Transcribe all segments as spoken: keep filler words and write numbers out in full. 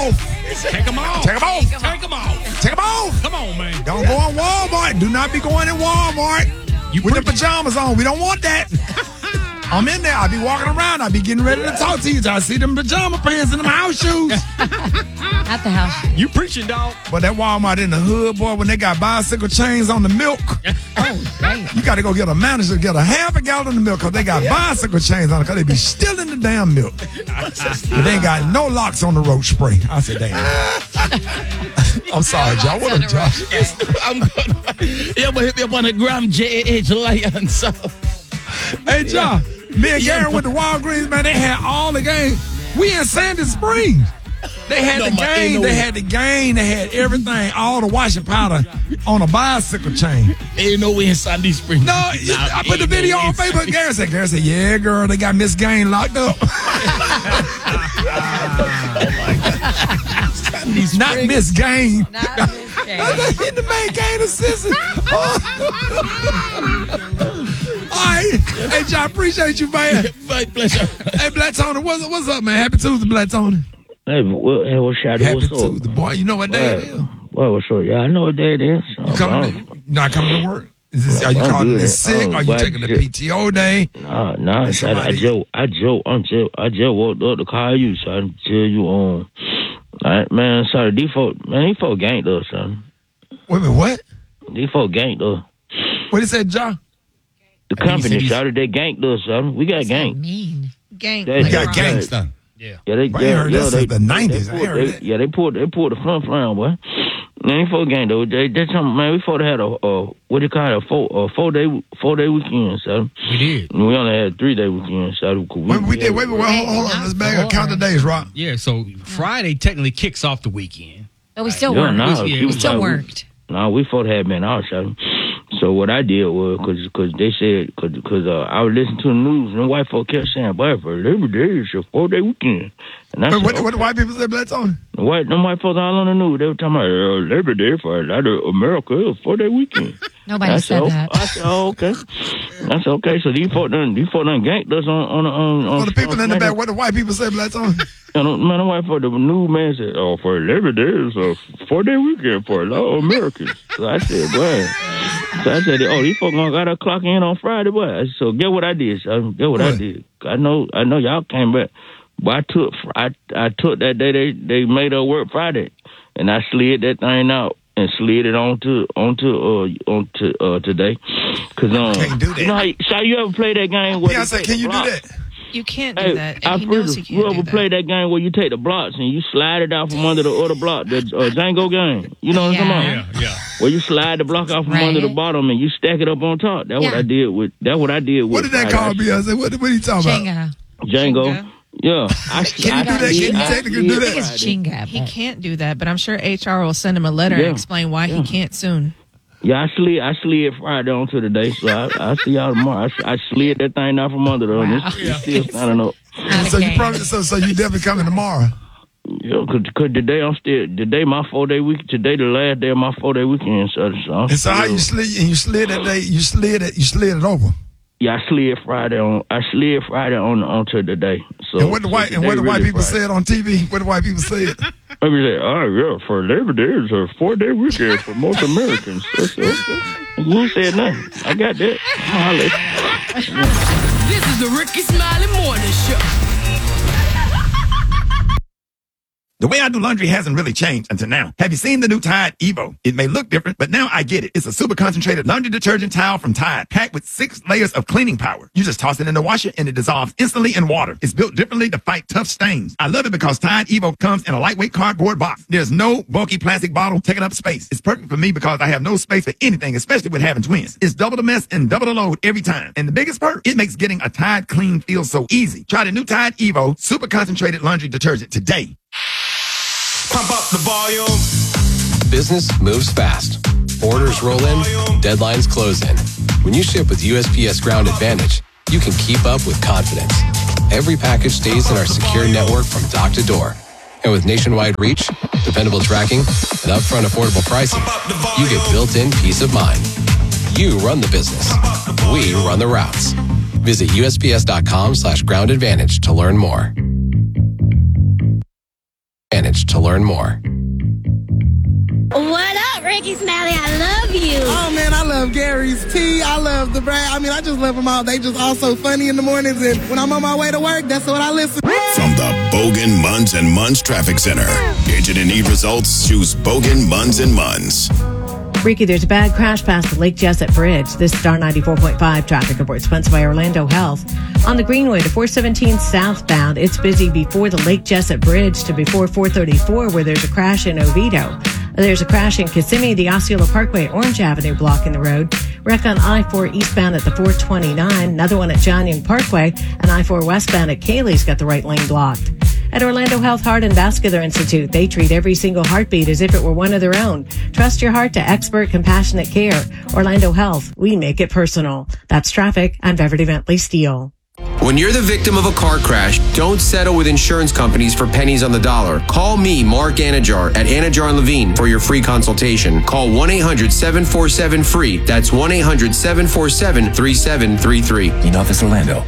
Take them off. Take them off. Take them off. Take them off. Come on, man. Don't go in Walmart. Do not be going in Walmart You with preach- the pajamas on. We don't want that. I'm in there. I be walking around. I be getting ready to talk to you. I see them pajama pants and them house shoes. At the house. You preaching, dog. But that Walmart in the hood, boy, when they got bicycle chains on the milk, Oh, damn. you got to go get a manager to get a half a gallon of milk because they got bicycle chains on it because they be stealing the damn milk. But they ain't got no locks on the road spray. I said, damn. I'm sorry, Joe. What up, Josh? I'm gonna, yeah, but hit me up on the gram, J A H Lion. So, Hey, Joe. Me and Gary went to Walgreens, man. They had all the games. We in Sandy Springs. They had No, the my- ain't game. no They way. had the game. They had everything. All the washing powder on a bicycle chain. ain't no way in Sandy Springs. No, Nah, I put the ain't video no way on in Facebook. Sandy Gary said, Gary said, yeah, girl, they got Miss Gain locked up. Springs. Not Miss Gain. Not Miss Gain. In the main Gain assistant. All right. Hey, John, appreciate you, man. My pleasure. Hey, Black Tony, what's, what's up, man? Happy Tuesday, Black Tony. Hey, what, hey, what's up? Happy What's up? Tuesday, boy. You know what day it is? Well, what's up? Yeah, I know what day it is. You coming to, not coming to work? Is this, are you I'm calling good. it sick? Oh, Are you but taking the just- P T O day? Nah, nah. I, I somebody- just, I just, I'm just, I just walked up to call you, so I tell you, um, all right, man, sorry, these folk, man, these folk ganked us, son. Wait a minute, what? These folk ganked us. What did he say, John? The think he company said he's- shouted they ganked us, son. We got ganked. Mean. Gang. They We got got ganked. Gangsta. Yeah. Yeah, they, Boy, I yeah, heard yeah, that they, since the nineties. They I pulled, heard they, that. yeah, they pulled, they pulled the front round, boy. They ain't for game though. They, they something, man. We thought they had a, uh, what do you call it, a four, a four day, four day weekend, so. We did. We only had three day weekend, so. We, Wait, we did. Wait, wait, wait, hold, hold on. Let's back up. Count the days, Rock. Yeah, so Friday technically kicks off the weekend. But we still Yeah, worked. no, yeah, she we was Still like, worked. No, we thought had been out, so. So what I did was, cause, cause they said, cause, cause uh, I was listening to the news, and the white folk kept saying, "Boy, for Labor Day it's a four day weekend." And I Wait, said, what, what do white people say, Black Tony? The white, them white folks all on the news, they were talking about uh, Labor Day for a lot of America, it's a four day weekend. Nobody I said oh, that. I said, oh, okay. I said, okay, so these folk done, these folk done ganked us on, on, on, on. For the people on in the Friday. back, what do white people say, Black Tony? You know, man, the white folk, the news man said, oh, for Labor Day, it's a four day weekend for a lot of Americans. So I said, boy. So I said, oh, these folk gonna gotta clock in on Friday, boy. I said, so get what I did, son. Get what, What? I did. I know, I know y'all came back. But I took, I, I took that day they, they made her work Friday, and I slid that thing out and slid it onto, onto, uh, onto, uh, today. Cause, um, Can't do that. You know how, you, so you ever play that game where Yeah, I you said, take can the you do blocks? that? You can't do Hey, that. I And he knows figured he you can't ever do play that. that game where you take the blocks and you slide it out from under the other block, the uh, Django game. You know what I'm talking Yeah. about? Yeah, yeah. Where you slide the block out from Right. under the bottom and you stack it up on top. That's what Yeah. I did with. That's what I did with. What did that Friday. call me? I said, what, what are you talking about? Chinga. Django. Jenga. Yeah. I, Can you I do that? slid- Can you I technically slid do I think that? it's Friday. Chinga. He but- can't do that, but I'm sure H R will send him a letter Yeah. and explain why Yeah. he can't soon. Yeah, I slid. I slid Friday onto the day, so I, I see y'all tomorrow. I, I slid that thing out from under the. Wow. It's, it's still standing up. Not a So you game. probably, so, so you definitely coming tomorrow. Yeah, cause, cause today I'm still today my four day week. Today the last day of my four day weekend. So, so I'm And so how still- you slid, and you slid that day, you slid it, you slid it over. Yeah, I slid Friday on. I slid Friday on onto the day. So And what the so white, and what the today white really people Friday. said on T V, what the white people said. I was like, oh yeah, for Labor Day it's a four day weekend for most Americans. That's, that's, you ain't said nothing. I got that. Holla. This is the Ricky Smiley Morning Show. The way I do laundry hasn't really changed until now. Have you seen the new Tide Evo? It may look different, but now I get it. It's a super concentrated laundry detergent towel from Tide, packed with six layers of cleaning power. You just toss it in the washer and it dissolves instantly in water. It's built differently to fight tough stains. I love it because Tide Evo comes in a lightweight cardboard box. There's no bulky plastic bottle taking up space. It's perfect for me because I have no space for anything, especially with having twins. It's double the mess and double the load every time. And the biggest perk, it makes getting a Tide clean feel so easy. Try the new Tide Evo super concentrated laundry detergent today. Pump up the volume. Business moves fast. Orders roll in, deadlines close in. When you ship with U S P S Ground Advantage, you can keep up with confidence. Every package stays in our secure network from dock to door. And with nationwide reach, dependable tracking, and upfront affordable pricing, you get built-in peace of mind. You run the business. We run the routes. Visit U S P S dot com slash ground advantage to learn more. Advantage to learn more. What up, Ricky Smiley? I love you. Oh, man, I love Gary's tea. I love the brand. I mean, I just love them all. They just all so funny in the mornings. And when I'm on my way to work, that's what I listen to. From the Bogan, Munz, and Munz Traffic Center. Agent and need results, choose Bogan, Munz, and Munz. Ricky, there's a bad crash past the Lake Jessup Bridge. This is Star ninety-four point five traffic report sponsored by Orlando Health. On the Greenway to four seventeen southbound, it's busy before the Lake Jessup Bridge to before four thirty-four where there's a crash in Oviedo. There's a crash in Kissimmee, the Osceola Parkway, Orange Avenue blocking the road. Wreck on I four eastbound at the four twenty-nine. Another one at John Young Parkway. And I four westbound at Cayley's got the right lane blocked. At Orlando Health Heart and Vascular Institute, they treat every single heartbeat as if it were one of their own. Trust your heart to expert, compassionate care. Orlando Health, we make it personal. That's traffic. I'm Beverly Bentley Steele. When you're the victim of a car crash, don't settle with insurance companies for pennies on the dollar. Call me, Mark Anajar, at Anajar and Levine for your free consultation. Call one eight hundred seven four seven free. That's one eight hundred seven four seven three seven three three. In Office Orlando.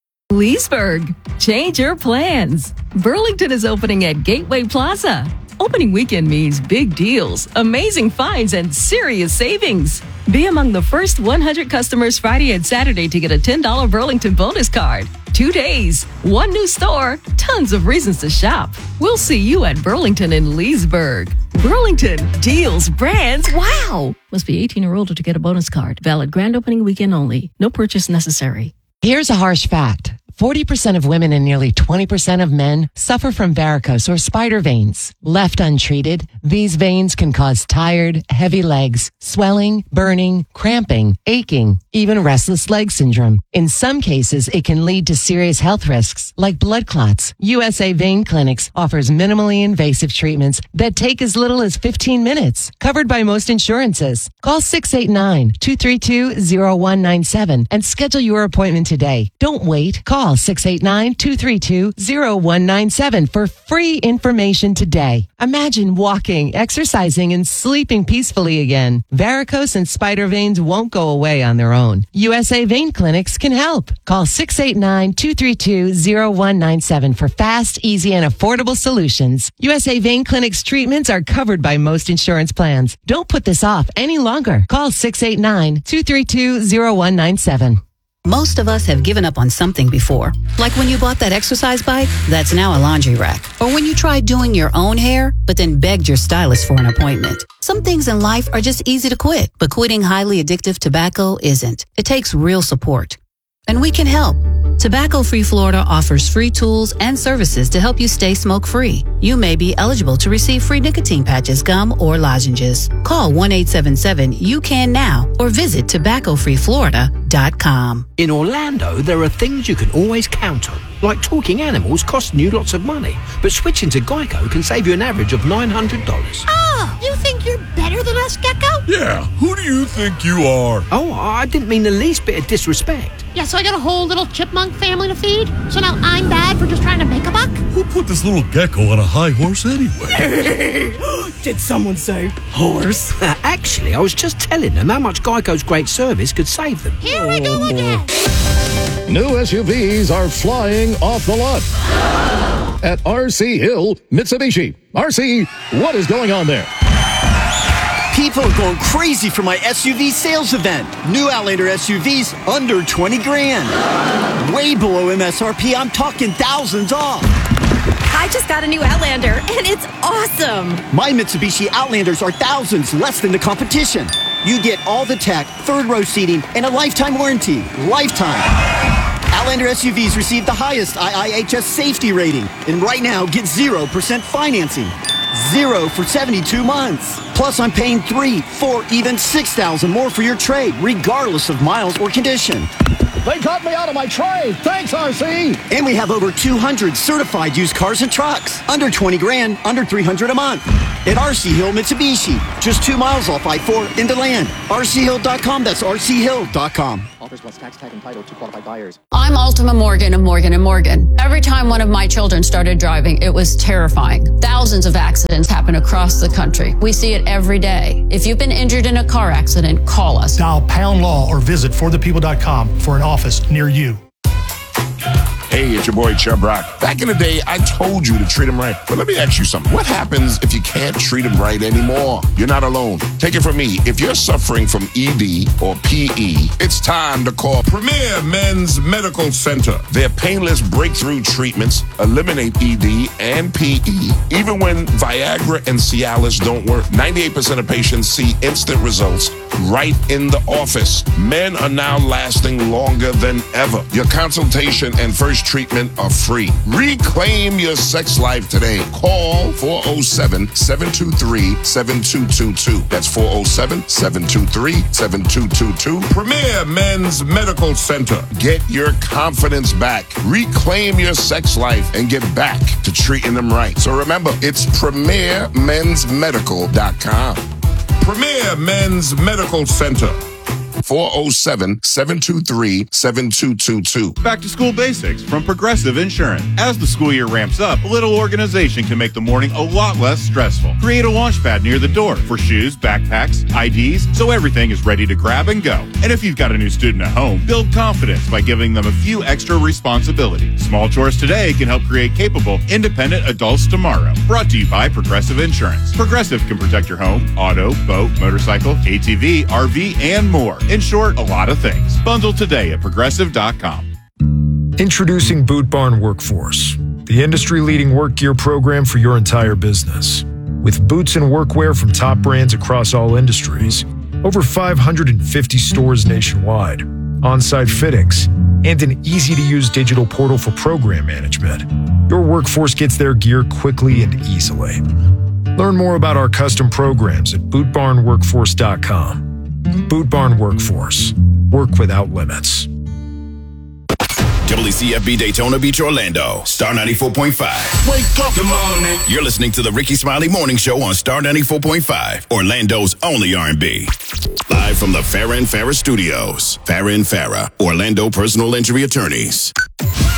Leesburg, change your plans. Burlington is opening at Gateway Plaza. Opening weekend means big deals, amazing finds, and serious savings. Be among the first one hundred customers Friday and Saturday to get a ten dollars Burlington bonus card. Two days, one new store, tons of reasons to shop. We'll see you at Burlington in Leesburg. Burlington, deals, brands, wow! Must be eighteen or older to get a bonus card. Valid grand opening weekend only. No purchase necessary. Here's a harsh fact. forty percent of women and nearly twenty percent of men suffer from varicose or spider veins. Left untreated, these veins can cause tired, heavy legs, swelling, burning, cramping, aching, even restless leg syndrome. In some cases, it can lead to serious health risks like blood clots. U S A Vein Clinics offers minimally invasive treatments that take as little as fifteen minutes, covered by most insurances. Call six eight nine, two three two, zero one nine seven and schedule your appointment today. Don't wait. Call six eight nine, two three two, zero one nine seven for free information today. Imagine walking, exercising, and sleeping peacefully again. Varicose and spider veins won't go away on their own. U S A Vein Clinics can help. Call six eight nine, two three two, zero one nine seven for fast, easy, and affordable solutions. U S A Vein Clinics treatments are covered by most insurance plans. Don't put this off any longer. Call six eight nine, two three two, zero one nine seven. Most of us have given up on something before. Like when you bought that exercise bike, that's now a laundry rack. Or when you tried doing your own hair, but then begged your stylist for an appointment. Some things in life are just easy to quit, but quitting highly addictive tobacco isn't. It takes real support. And we can help. Tobacco Free Florida offers free tools and services to help you stay smoke-free. You may be eligible to receive free nicotine patches, gum, or lozenges. Call one eight seven seven, you can now or visit tobacco free florida dot com. In Orlando, there are things you can always count on, like talking animals costing you lots of money, but switching to Geico can save you an average of nine hundred dollars. Oh, you think you're better than us, Gecko? Yeah, who do you think you are? Oh, I didn't mean the least bit of disrespect. Yeah, so I got a whole little chipmunk family to feed? So now I'm bad for just trying to make a buck? Who put this little gecko on a high horse anyway? Did someone say horse? Actually, I was just telling them how much Geico's great service could save them. Here we go again. New S U Vs are flying off the lot at R C Hill Mitsubishi. R C, what is going on there? People are going crazy for my S U V sales event. New Outlander S U Vs under twenty grand. Way below M S R P. I'm talking thousands off. I just got a new Outlander, and it's awesome. My Mitsubishi Outlanders are thousands less than the competition. You get all the tech, third row seating, and a lifetime warranty. Lifetime. Outlander S U Vs receive the highest I I H S safety rating. And right now, get zero percent financing. Zero for seventy-two months. Plus, I'm paying three, four, even six thousand more for your trade, regardless of miles or condition. They got me out of my trade. Thanks, R C. And we have over two hundred certified used cars and trucks. Under twenty grand, under three hundred a month. At R C Hill Mitsubishi. Just two miles off I four into land. R C hill dot com. That's R C hill dot com. Offers plus tax tag and title to qualified buyers. I'm Ultima Morgan of Morgan and Morgan. Every time one of my children started driving, it was terrifying. Thousands of accidents happen across the country. We see it every day. If you've been injured in a car accident, call us. Dial pound law or visit for the people dot com for an office near you. Hey, it's your boy Chubb Rock. Back in the day, I told you to treat them right. But let me ask you something. What happens if you can't treat them right anymore? You're not alone. Take it from me. If you're suffering from E D or P E, it's time to call Premier Men's Medical Center. Their painless breakthrough treatments eliminate E D and P E, even when Viagra and Cialis don't work. ninety-eight percent of patients see instant results right in the office. Men are now lasting longer than ever. Your consultation and first treatment are free. Reclaim your sex life today. Call four oh seven, seven two three, seven two two two. That's four oh seven, seven two three, seven two two two. Premier Men's Medical Center. Get your confidence back. Reclaim your sex life and get back to treating them right. So remember, it's premier mens medical dot com. Premier Men's Medical Center. four oh seven, seven two three, seven two two two. Back to school basics from Progressive Insurance. As the school year ramps up, a little organization can make the morning a lot less stressful. Create a launch pad near the door for shoes, backpacks, I Ds, so everything is ready to grab and go. And if you've got a new student at home, build confidence by giving them a few extra responsibilities. Small chores today can help create capable, independent adults tomorrow. Brought to you by Progressive Insurance. Progressive can protect your home, auto, boat, motorcycle, A T V, R V, and more. In short, a lot of things. Bundle today at progressive dot com. Introducing Boot Barn Workforce, the industry-leading work gear program for your entire business. With boots and workwear from top brands across all industries, over five hundred fifty stores nationwide, on-site fittings, and an easy-to-use digital portal for program management, your workforce gets their gear quickly and easily. Learn more about our custom programs at boot barn workforce dot com. Boot Barn Workforce. Work without limits. W C F B Daytona Beach, Orlando. Star ninety-four point five. Wake up. Good morning. You're listening to the Ricky Smiley Morning Show on Star ninety-four point five. Orlando's only R and B. Live from the Farrah and Farrah Studios. Farrah and Farrah. Orlando personal injury attorneys.